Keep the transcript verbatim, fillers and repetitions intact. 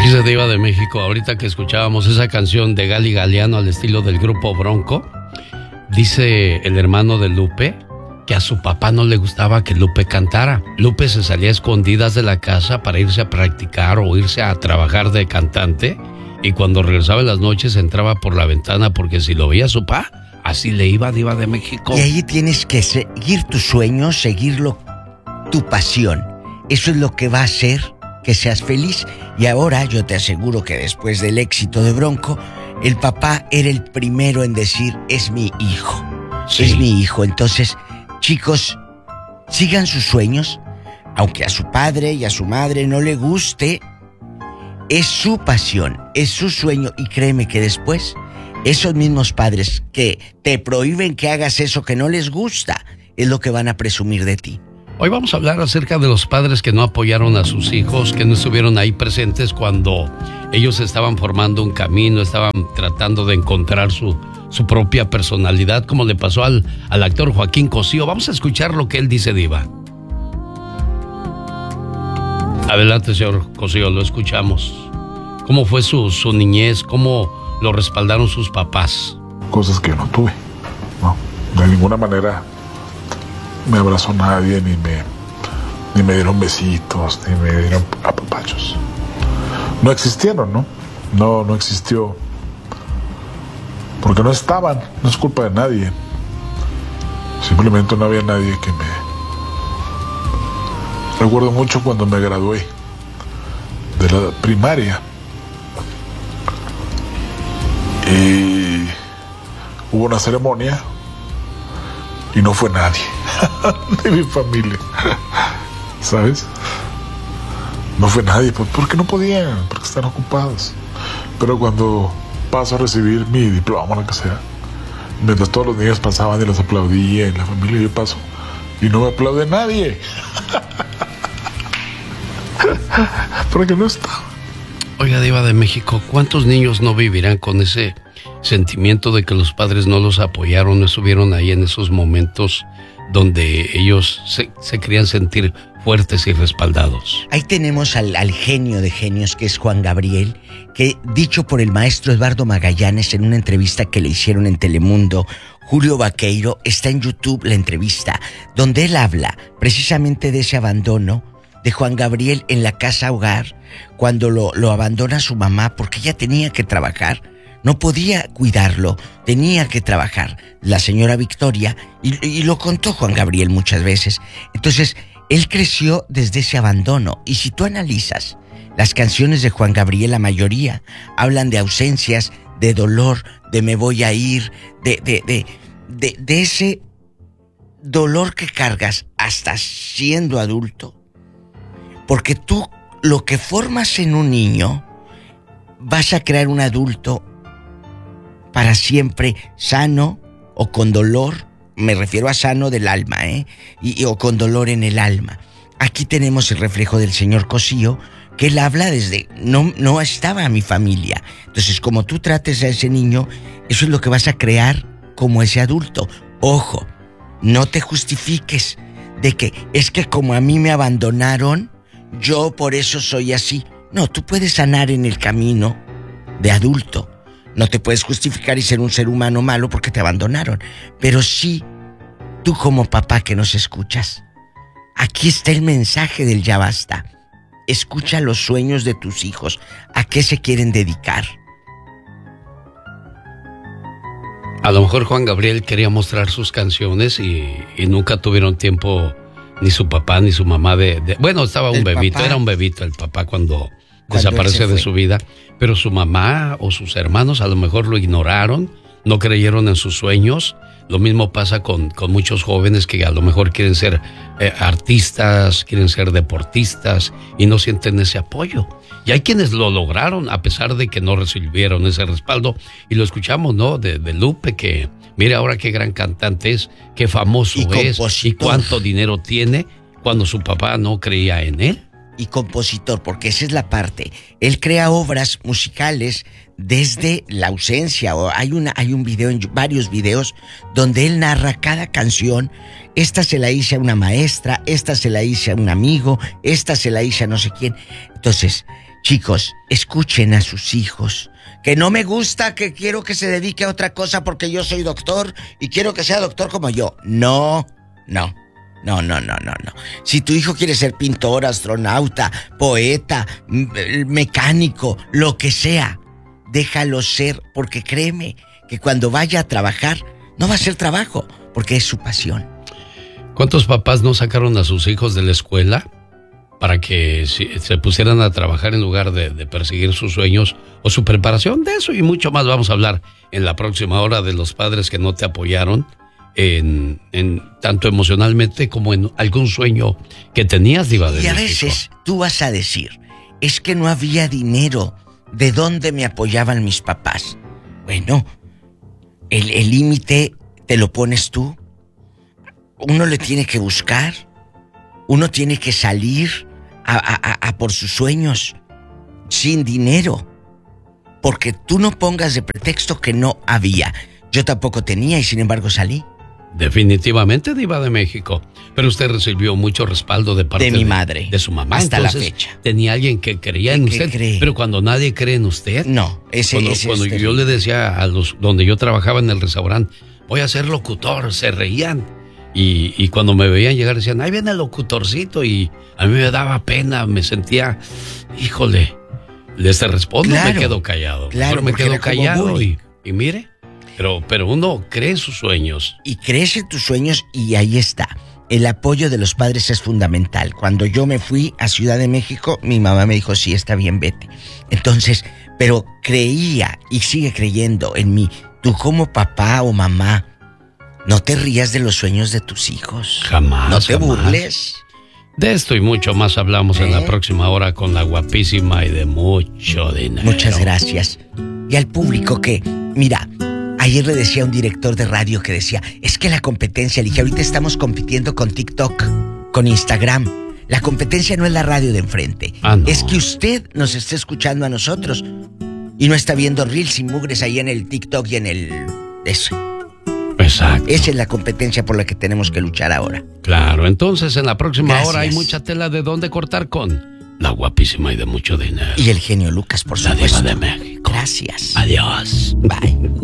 Dice Diva de México, ahorita que escuchábamos esa canción de Gali Galeano al estilo del grupo Bronco, dice el hermano de Lupe que a su papá no le gustaba que Lupe cantara. Lupe se salía a escondidas de la casa para irse a practicar o irse a trabajar de cantante, y cuando regresaba en las noches entraba por la ventana porque si lo veía su papá, así le iba, Diva de México. Y ahí tienes que seguir tus sueños, seguirlo, tu pasión. Eso es lo que va a hacer que seas feliz. Y ahora yo te aseguro que después del éxito de Bronco, el papá era el primero en decir, es mi hijo, sí. es mi hijo. Entonces, chicos, sigan sus sueños, aunque a su padre y a su madre no le guste, es su pasión, es su sueño, y créeme que después, esos mismos padres que te prohíben que hagas eso que no les gusta, es lo que van a presumir de ti. Hoy vamos a hablar acerca de los padres que no apoyaron a sus hijos, que no estuvieron ahí presentes cuando ellos estaban formando un camino, estaban tratando de encontrar su, su propia personalidad, como le pasó al, al actor Joaquín Cosío. Vamos a escuchar lo que él dice, Diva. Adelante, señor Cosío, lo escuchamos. ¿Cómo fue su, su niñez? ¿Cómo lo respaldaron sus papás? Cosas que no tuve, ¿no? De ninguna manera me abrazó nadie, ni me, ni me dieron besitos, ni me dieron apapachos. No existieron, ¿no? No, no existió. Porque no estaban, no es culpa de nadie. Simplemente no había nadie que me... Recuerdo mucho cuando me gradué de la primaria. Y hubo una ceremonia y no fue nadie de mi familia, ¿sabes? No fue nadie, pues porque no podían, porque están ocupados. Pero cuando paso a recibir mi diploma, lo que sea, mientras todos los niños pasaban y los aplaudía, y la familia, yo paso y no me aplaude nadie. Porque no estaba. Oiga, Diva de México, ¿cuántos niños no vivirán con ese sentimiento de que los padres no los apoyaron, no estuvieron ahí en esos momentos donde ellos se, se querían sentir fuertes y respaldados? Ahí tenemos al, al genio de genios, que es Juan Gabriel, que, dicho por el maestro Eduardo Magallanes en una entrevista que le hicieron en Telemundo, Julio Vaqueiro, está en YouTube la entrevista, donde él habla precisamente de ese abandono de Juan Gabriel en la casa hogar, cuando lo, lo abandona su mamá porque ella tenía que trabajar, no podía cuidarlo, tenía que trabajar, la señora Victoria, y, y lo contó Juan Gabriel muchas veces. Entonces, él creció desde ese abandono, y si tú analizas las canciones de Juan Gabriel, la mayoría hablan de ausencias, de dolor, de me voy a ir, de, de, de, de, de ese dolor que cargas hasta siendo adulto. Porque tú, lo que formas en un niño, vas a crear un adulto para siempre sano o con dolor. Me refiero a sano del alma, ¿eh? Y, y, o con dolor en el alma. Aquí tenemos el reflejo del señor Cosío, que él habla desde... No, no estaba mi familia. Entonces, como tú trates a ese niño, eso es lo que vas a crear como ese adulto. Ojo, no te justifiques de que es que como a mí me abandonaron, yo por eso soy así. No, tú puedes sanar en el camino de adulto. No te puedes justificar y ser un ser humano malo porque te abandonaron. Pero sí, tú como papá que nos escuchas, aquí está el mensaje del ya basta. Escucha los sueños de tus hijos. ¿A qué se quieren dedicar? A lo mejor Juan Gabriel quería mostrar sus canciones y, y nunca tuvieron tiempo... Ni su papá ni su mamá de... de bueno, estaba un el bebito, papá, era un bebito el papá cuando, cuando desaparece de su vida. Pero su mamá o sus hermanos a lo mejor lo ignoraron, no creyeron en sus sueños. Lo mismo pasa con, con muchos jóvenes que a lo mejor quieren ser eh, artistas, quieren ser deportistas y no sienten ese apoyo. Y hay quienes lo lograron a pesar de que no recibieron ese respaldo. Y lo escuchamos, ¿no? De, de Lupe, que... Mira ahora qué gran cantante es, qué famoso y es y cuánto dinero tiene cuando su papá no creía en él. Y compositor, porque esa es la parte. Él crea obras musicales desde la ausencia. Hay, una, hay un video, varios videos, donde él narra cada canción. Esta se la hice a una maestra, esta se la hice a un amigo, esta se la hice a no sé quién. Entonces, Chicos, escuchen a sus hijos. Que no me gusta, que quiero que se dedique a otra cosa porque yo soy doctor y quiero que sea doctor como yo. No, no, no, no, no, no, no. Si tu hijo quiere ser pintor, astronauta, poeta, mecánico, lo que sea, déjalo ser, porque créeme que cuando vaya a trabajar, no va a ser trabajo, porque es su pasión. ¿Cuántos papás no sacaron a sus hijos de la escuela para que se pusieran a trabajar en lugar de, de perseguir sus sueños o su preparación? De eso y mucho más vamos a hablar en la próxima hora, de los padres que no te apoyaron en, en tanto emocionalmente como en algún sueño que tenías, Diva de Y a México. veces tú vas a decir, es que no había dinero. ¿De dónde me apoyaban mis papás? Bueno, el límite te lo pones tú. Uno le tiene que buscar. Uno tiene que salir a, a, a por sus sueños sin dinero. Porque tú no pongas de pretexto que no había. Yo tampoco tenía y sin embargo salí. Definitivamente, Diva de México. Pero usted recibió mucho respaldo de parte de mi madre, de, de su mamá. Hasta Entonces, la fecha. Tenía alguien que creía en usted. Cree. Pero cuando nadie cree en usted. No, ese Cuando, ese cuando es yo le decía a los donde yo trabajaba en el restaurante, voy a ser locutor, se reían. Y, y cuando me veían llegar decían, ahí viene el locutorcito. Y a mí me daba pena, me sentía, híjole, les respondo, claro, me quedo callado. Claro, me quedo callado y, y mire. Pero, pero uno cree en sus sueños. Y crees en tus sueños y ahí está. El apoyo de los padres es fundamental. Cuando yo me fui a Ciudad de México, mi mamá me dijo, sí, está bien, vete. Entonces, pero creía y sigue creyendo en mí. Tú como papá o mamá, no te rías de los sueños de tus hijos. Jamás. No te jamás. burles. De esto y mucho más hablamos ¿Eh? en la próxima hora con la guapísima y de mucho dinero. Muchas gracias. Y al público que, mira, ayer le decía a un director de radio que decía, es que la competencia, le dije, ahorita estamos compitiendo con TikTok, con Instagram. La competencia no es la radio de enfrente. Ah, no. Es que usted nos está escuchando a nosotros y no está viendo reels y mugres ahí en el TikTok y en el... eso. Exacto. Esa es la competencia por la que tenemos que luchar ahora. Claro, entonces en la próxima Gracias. hora hay mucha tela de dónde cortar con la guapísima y de mucho dinero. Y el genio Lucas, por la supuesto. Diva de México. Gracias. Adiós. Bye.